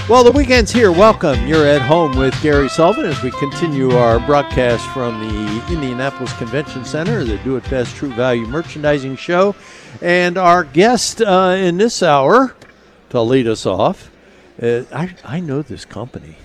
Well, the weekend's here. Welcome. You're at home with Gary Sullivan as we continue our broadcast from the Indianapolis Convention Center, the Do It Best True Value Merchandising Show. And our guest in this hour, to lead us off, I know this company.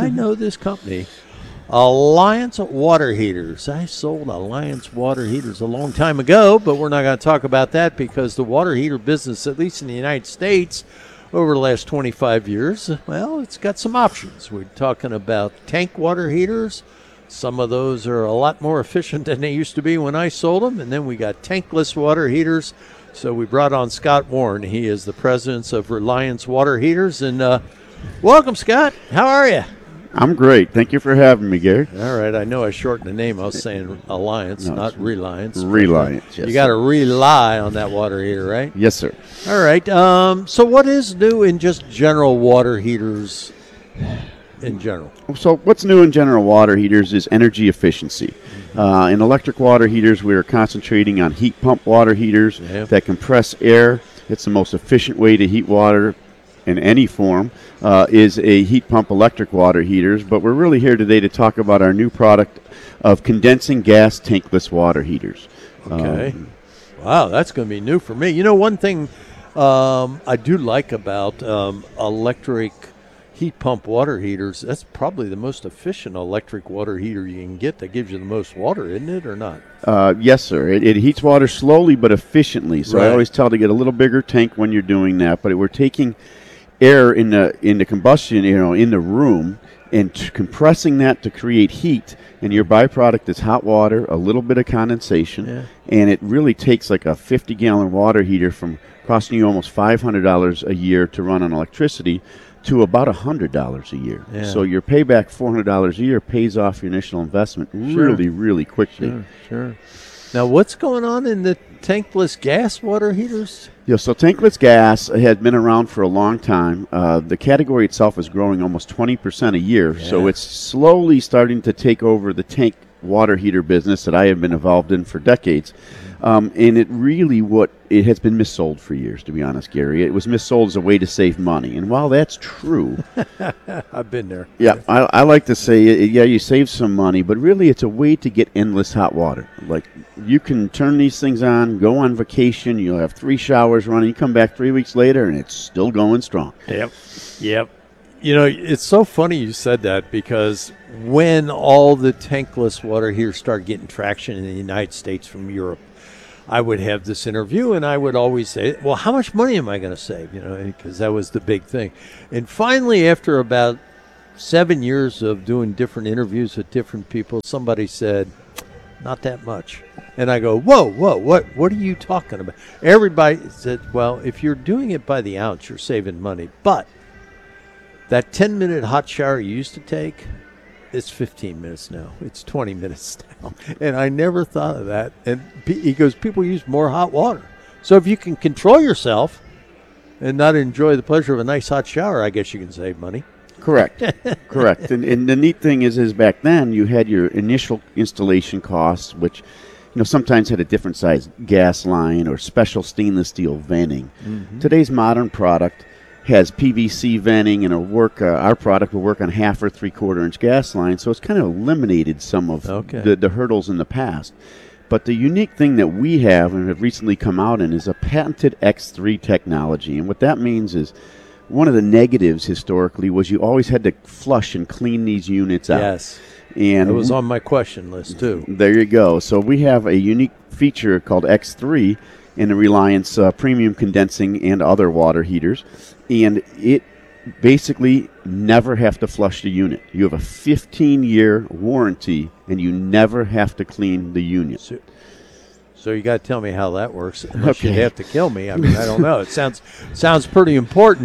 Alliance Water Heaters. I sold Alliance Water Heaters a long time ago, but we're not going to talk about that because the water heater business, at least in the United States, over the last 25 years, well, it's got some options. We're talking about tank water heaters. Some of those are a lot more efficient than they used to be when I sold them. And then we got tankless water heaters. So we brought on Scott Warren. He is the president of Reliance Water Heaters. And welcome, Scott. How are you? I'm great. Thank you for having me, Gary. All right. I know I shortened the name. I was saying Alliance, not Reliance. Reliance, yes. You got to rely on that water heater, right? Yes, sir. All right. So what is new in just general water heaters in general? So what's new in general water heaters is energy efficiency. In electric water heaters, we are concentrating on heat pump water heaters that compress air. It's the most efficient way to heat water in any form, is a heat pump electric water heaters. But we're really here today to talk about our new product of condensing gas tankless water heaters. Okay. Wow, that's going to be new for me. You know, one thing I do like about electric heat pump water heaters, that's probably the most efficient electric water heater you can get that gives you the most water, isn't it, or not? Yes, sir. It heats water slowly but efficiently. So Right. I always tell to get a little bigger tank when you're doing that. But we're taking air in the combustion, in the room, and compressing that to create heat. And your byproduct is hot water, a little bit of condensation, and it really takes like a 50-gallon water heater from costing you almost $500 a year to run on electricity to about $100 a year. Yeah. So your payback, $400 a year, pays off your initial investment really, really quickly. Sure. Now, what's going on in the tankless gas water heaters? Yeah, so tankless gas has been around for a long time. The category itself is growing almost 20% a year, so it's slowly starting to take over the tank water heater business that I have been involved in for decades. And it has been missold for years, to be honest, Gary. It was missold as a way to save money. And while that's true, I've been there. Yeah, I like to say, you save some money, but really it's a way to get endless hot water. Like, you can turn these things on, go on vacation, you'll have 3 showers running, you come back 3 weeks later, and it's still going strong. Yep. You know, it's so funny you said that because when all the tankless water heaters started getting traction in the United States from Europe, I would have this interview and I would always say, well, how much money am I going to save? Because that was the big thing. And finally, after about 7 years of doing different interviews with different people, somebody said, not that much. And I go, whoa, what are you talking about? Everybody said, well, if you're doing it by the ounce, you're saving money. But that 10-minute hot shower you used to take, it's 15 minutes now. It's 20 minutes now. And I never thought of that. And he goes, people use more hot water. So if you can control yourself and not enjoy the pleasure of a nice hot shower, I guess you can save money. Correct. And the neat thing is back then you had your initial installation costs, which sometimes had a different size gas line or special stainless steel venting. Mm-hmm. Today's modern product has PVC venting and our product will work on 1/2 or 3/4 inch gas line, so it's kind of eliminated some of the hurdles in the past. But the unique thing that we have and have recently come out in is a patented X3 technology. And what that means is one of the negatives historically was you always had to flush and clean these units out. Yes. And it was on my question list, too. There you go. So we have a unique feature called X3 in the Reliance premium condensing and other water heaters. And it basically never have to flush the unit. You have a 15-year warranty, and you never have to clean the unit. So you got to tell me how that works. Unless you'd have to kill me. I mean, I don't know. It sounds pretty important.